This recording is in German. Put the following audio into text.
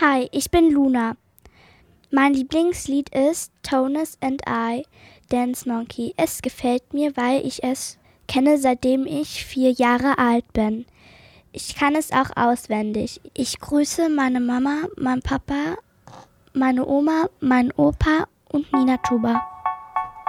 Hi, ich bin Luna. Mein Lieblingslied ist Tonus and I, Dance Monkey. Es gefällt mir, weil ich es kenne, seitdem ich 4 Jahre alt bin. Ich kann es auch auswendig. Ich grüße meine Mama, meinen Papa, meine Oma, meinen Opa und Nina Tuba.